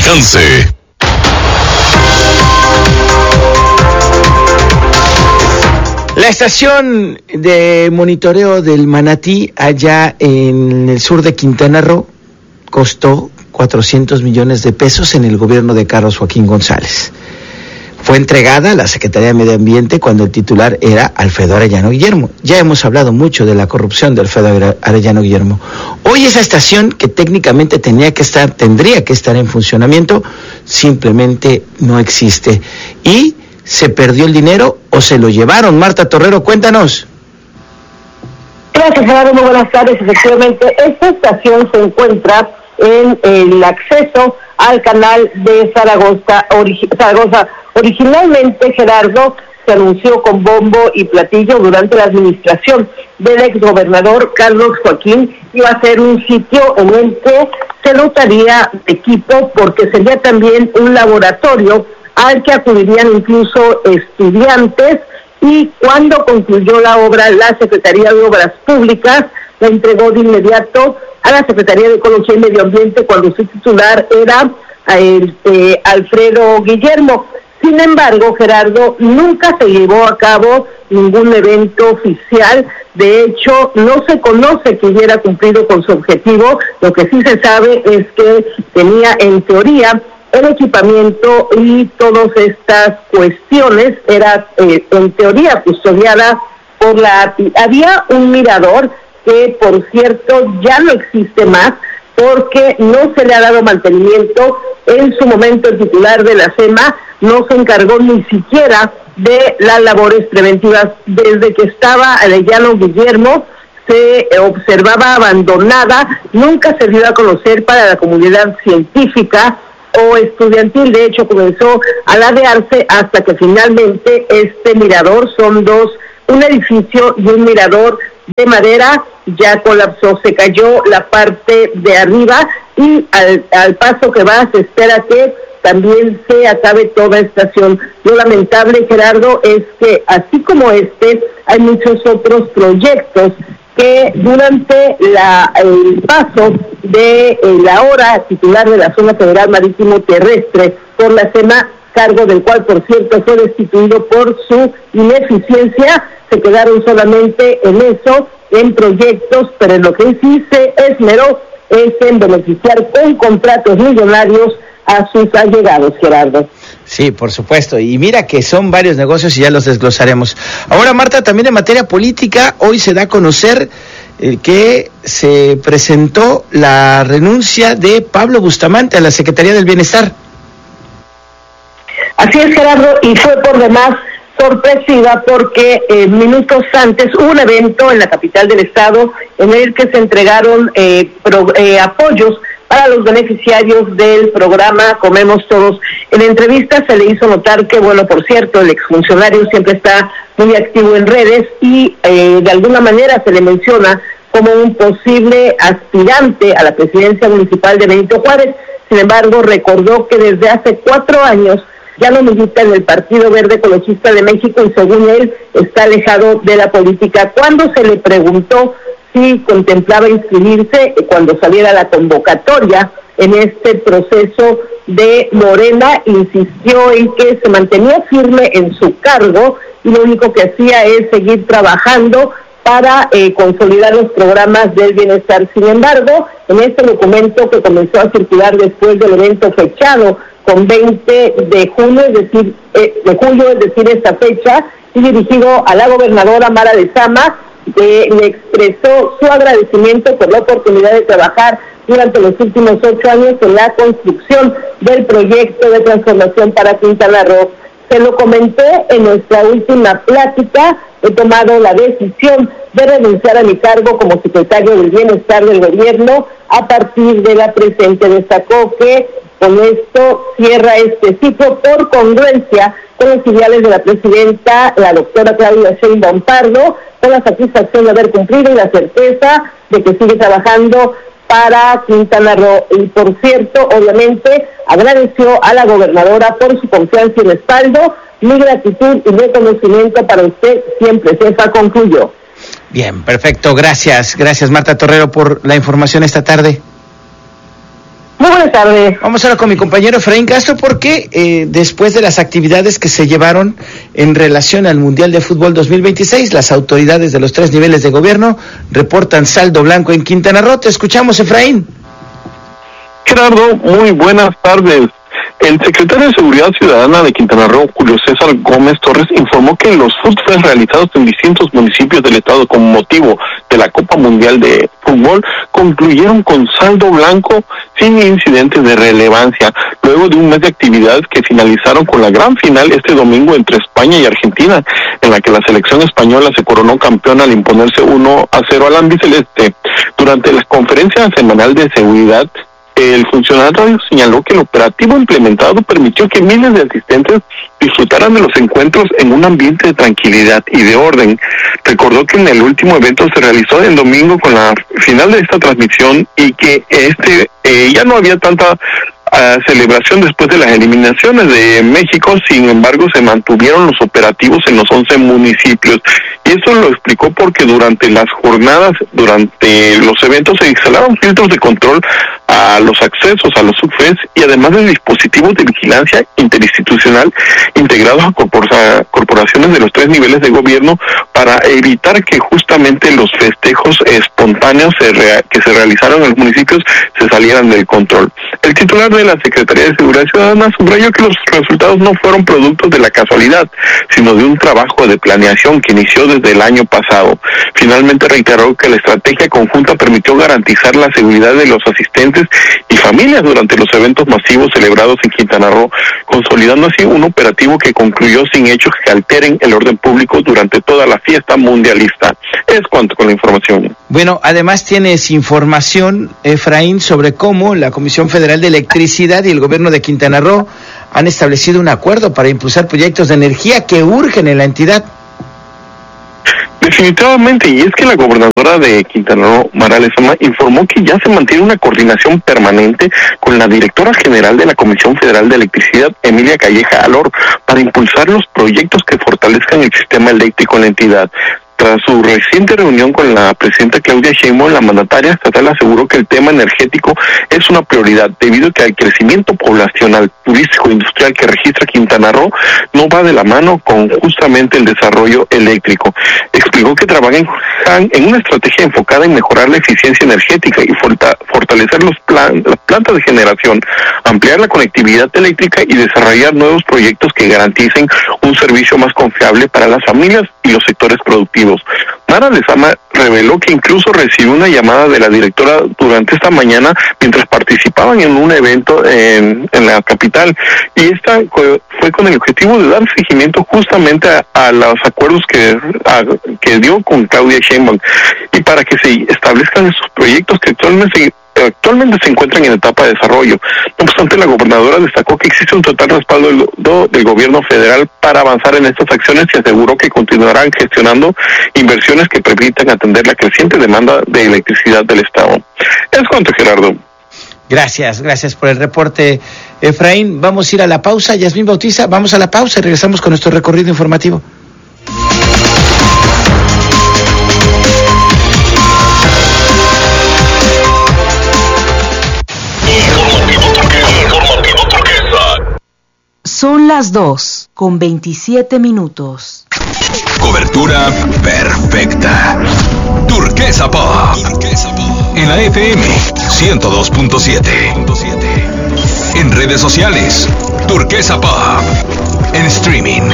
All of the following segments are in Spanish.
alcance. La estación de monitoreo del Manatí, allá en el sur de Quintana Roo, costó 400 millones de pesos en el gobierno de Carlos Joaquín González. Fue entregada a la Secretaría de Medio Ambiente cuando el titular era Alfredo Arellano Guillermo. Ya hemos hablado mucho de la corrupción de Alfredo Arellano Guillermo. Hoy esa estación, que técnicamente tendría que estar en funcionamiento, simplemente no existe. Y se perdió el dinero o se lo llevaron. Marta Torrero, cuéntanos. Gracias, Gerardo, muy buenas tardes. Efectivamente, esta estación se encuentra en el acceso al canal de Zaragoza. Originalmente, Gerardo, se anunció con bombo y platillo durante la administración del exgobernador Carlos Joaquín, iba a ser un sitio en el que se dotaría de equipo, porque sería también un laboratorio al que acudirían incluso estudiantes, y cuando concluyó la obra, la Secretaría de Obras Públicas la entregó de inmediato a la Secretaría de Ecología y Medio Ambiente, cuando su titular era Alfredo Guillermo. Sin embargo, Gerardo, nunca se llevó a cabo ningún evento oficial. De hecho, no se conoce que hubiera cumplido con su objetivo. Lo que sí se sabe es que tenía, en teoría, el equipamiento y todas estas cuestiones era, en teoría, custodiada por la API. Había un mirador que, por cierto, ya no existe más porque no se le ha dado mantenimiento. En su momento, el titular de la SEMA no se encargó ni siquiera de las labores preventivas. Desde que estaba Arellano Guillermo, se observaba abandonada, nunca se dio a conocer para la comunidad científica o estudiantil. De hecho, comenzó a ladearse hasta que finalmente este mirador, son dos, un edificio y un mirador de madera, ya colapsó, se cayó la parte de arriba, y al paso que va se espera que también se acabe toda estación. Lo lamentable, Gerardo, es que así como hay muchos otros proyectos que durante el paso de la ahora titular de la Zona Federal Marítimo Terrestre por la SEMA, cargo del cual, por cierto, fue destituido por su ineficiencia, se quedaron solamente en eso, en proyectos, pero en lo que sí se esmeró es en beneficiar con contratos millonarios a sus allegados, Gerardo. Sí, por supuesto, y mira que son varios negocios y ya los desglosaremos. Ahora, Marta, también en materia política, hoy se da a conocer que se presentó la renuncia de Pablo Bustamante a la Secretaría del Bienestar. Así es, Gerardo, y fue por demás sorpresiva porque minutos antes hubo un evento en la capital del estado en el que se entregaron apoyos para los beneficiarios del programa Comemos Todos. En la entrevista se le hizo notar que, bueno, por cierto, el exfuncionario siempre está muy activo en redes y de alguna manera se le menciona como un posible aspirante a la presidencia municipal de Benito Juárez. Sin embargo, recordó que desde hace 4 años ya no milita en el Partido Verde Ecologista de México y, según él, está alejado de la política. Cuando se le preguntó si contemplaba inscribirse cuando saliera la convocatoria en este proceso de Morena, insistió en que se mantenía firme en su cargo y lo único que hacía es seguir trabajando para consolidar los programas del bienestar. Sin embargo, en este documento que comenzó a circular después del evento fechado con 20 de junio, es decir, esta fecha, y dirigido a la gobernadora Mara Lezama, le expresó su agradecimiento por la oportunidad de trabajar durante los últimos 8 años en la construcción del proyecto de transformación para Quintana Roo. Se lo comenté en nuestra última plática, he tomado la decisión de renunciar a mi cargo como secretario del Bienestar del Gobierno a partir de la presente. Destacó que con esto cierra este ciclo por congruencia con los ideales de la presidenta, la doctora Claudia Sheinbaum Pardo, con la satisfacción de haber cumplido y la certeza de que sigue trabajando para Quintana Roo. Y por cierto, obviamente, agradeció a la gobernadora por su confianza y respaldo. Mi gratitud y reconocimiento para usted siempre, jefa, concluyó. Bien, perfecto, gracias Marta Torrero por la información esta tarde. Muy buenas tardes. Vamos ahora con mi compañero Efraín Castro, porque después de las actividades que se llevaron en relación al Mundial de Fútbol 2026, las autoridades de los 3 niveles de gobierno reportan saldo blanco en Quintana Roo. Te escuchamos, Efraín. Gerardo, muy buenas tardes. El secretario de Seguridad Ciudadana de Quintana Roo, Julio César Gómez Torres, informó que los Food Fest realizados en distintos municipios del estado con motivo de la Copa Mundial de Fútbol concluyeron con saldo blanco sin incidentes de relevancia, luego de un mes de actividades que finalizaron con la gran final este domingo entre España y Argentina, en la que la selección española se coronó campeona al imponerse 1-0 al albiceleste. Durante la conferencia semanal de seguridad, el funcionario señaló que el operativo implementado permitió que miles de asistentes disfrutaran de los encuentros en un ambiente de tranquilidad y de orden. Recordó que en el último evento se realizó el domingo con la final de esta transmisión y que ya no había tanta celebración después de las eliminaciones de México. Sin embargo, se mantuvieron los operativos en los 11 municipios, y eso lo explicó porque durante las jornadas, durante los eventos, se instalaron filtros de control a los accesos a los subfes y además de dispositivos de vigilancia interinstitucional integrados a corporaciones de los 3 niveles de gobierno para evitar que justamente los festejos espontáneos que se realizaron en los municipios se salieran del control. El titular de la Secretaría de Seguridad Ciudadana subrayó que los resultados no fueron productos de la casualidad, sino de un trabajo de planeación que inició desde el año pasado. Finalmente reiteró que la estrategia conjunta permitió garantizar la seguridad de los asistentes y familias durante los eventos masivos celebrados en Quintana Roo, consolidando así un operativo que concluyó sin hechos que alteren el orden público durante toda la fiesta mundialista. Es cuanto con la información. Bueno, además tienes información, Efraín, sobre cómo la Comisión Federal de Electricidad y el gobierno de Quintana Roo han establecido un acuerdo para impulsar proyectos de energía que urgen en la entidad. Definitivamente, y es que la gobernadora de Quintana Roo, Mara Lezama, informó que ya se mantiene una coordinación permanente con la directora general de la Comisión Federal de Electricidad, Emilia Calleja Alor, para impulsar los proyectos que fortalezcan el sistema eléctrico en la entidad. Tras su reciente reunión con la presidenta Claudia Sheinbaum, la mandataria estatal aseguró que el tema energético es una prioridad debido a que el crecimiento poblacional, turístico e industrial que registra Quintana Roo no va de la mano con justamente el desarrollo eléctrico. Explicó que trabajan en una estrategia enfocada en mejorar la eficiencia energética y fortalecer las plantas de generación, ampliar la conectividad eléctrica y desarrollar nuevos proyectos que garanticen un servicio más confiable para las familias y los sectores productivos. Mara Lezama reveló que incluso recibió una llamada de la directora durante esta mañana mientras participaban en un evento en la capital, y esta fue con el objetivo de dar seguimiento justamente a los acuerdos que dio con Claudia Sheinbaum y para que se establezcan esos proyectos que actualmente se encuentran en etapa de desarrollo. No obstante, la gobernadora destacó que existe un total respaldo del gobierno federal para avanzar en estas acciones y aseguró que continuarán gestionando inversiones que permitan atender la creciente demanda de electricidad del Estado. Es cuanto, Gerardo. Gracias por el reporte, Efraín. Vamos a ir a la pausa. Yasmín Bautista, vamos a la pausa y regresamos con nuestro recorrido informativo. Son las 2:27. Cobertura perfecta. Turquesa Pop. En la FM 102.7. En redes sociales, Turquesa Pop. En streaming,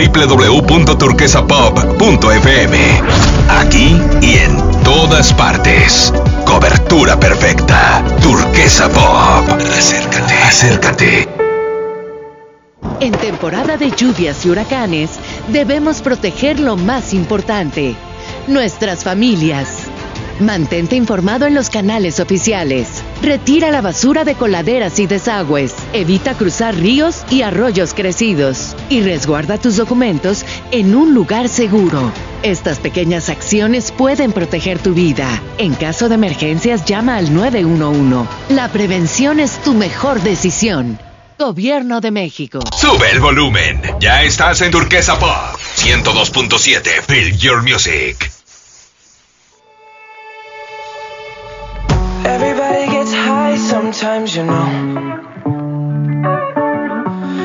www.turquesapop.fm. Aquí y en todas partes. Cobertura perfecta. Turquesa Pop. Acércate. En temporada de lluvias y huracanes, debemos proteger lo más importante, nuestras familias. Mantente informado en los canales oficiales. Retira la basura de coladeras y desagües. Evita cruzar ríos y arroyos crecidos. Y resguarda tus documentos en un lugar seguro. Estas pequeñas acciones pueden proteger tu vida. En caso de emergencias, llama al 911. La prevención es tu mejor decisión. Gobierno de México. Sube el volumen. Ya estás en Turquesa Pop 102.7. Feel your music. Everybody gets high sometimes. sometimes, you know,